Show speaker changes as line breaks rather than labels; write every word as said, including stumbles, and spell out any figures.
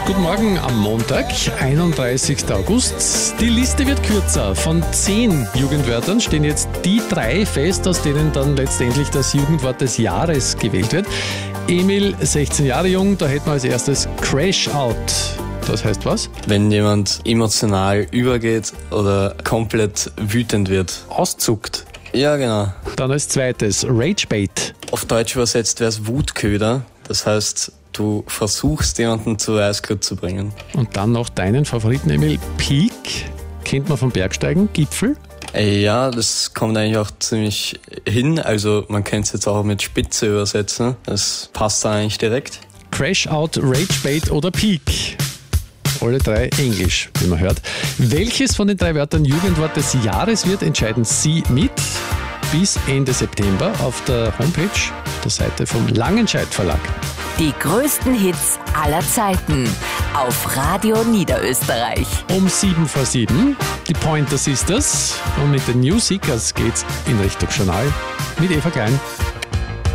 Guten Morgen am Montag, einunddreißigsten August. Die Liste wird kürzer. Von zehn Jugendwörtern stehen jetzt die drei fest, aus denen dann letztendlich das Jugendwort des Jahres gewählt wird. Emil, sechzehn Jahre jung, da hätten wir als erstes Crash Out. Das heißt was?
Wenn jemand emotional übergeht oder komplett wütend wird.
Auszuckt.
Ja, genau.
Dann als zweites Ragebait.
Auf Deutsch übersetzt wäre es Wutköder. Das heißt, du versuchst, jemanden zu Weißglut zu bringen.
Und dann noch deinen Favoriten, Emil, Peak. Kennt man vom Bergsteigen, Gipfel.
Ja, das kommt eigentlich auch ziemlich hin. Also man kann es jetzt auch mit Spitze übersetzen. Das passt da eigentlich direkt.
Crash Out, Ragebait oder Peak. Alle drei Englisch, wie man hört. Welches von den drei Wörtern Jugendwort des Jahres wird, entscheiden Sie mit bis Ende September auf der Homepage, der Seite vom Langenscheidt Verlag.
Die größten Hits aller Zeiten auf Radio Niederösterreich.
Um sieben vor sieben, die Pointer Sisters, und mit den New Seekers geht's in Richtung Journal mit Eva Klein.